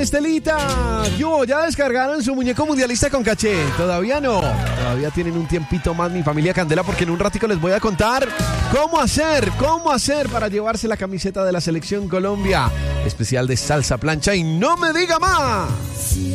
Estelita. Yo, ¿ya descargaron su muñeco mundialista con caché? Todavía no. Todavía tienen un tiempito más, mi familia Candela, porque en un ratico les voy a contar cómo hacer para llevarse la camiseta de la Selección Colombia. Especial de salsa plancha y no me diga más.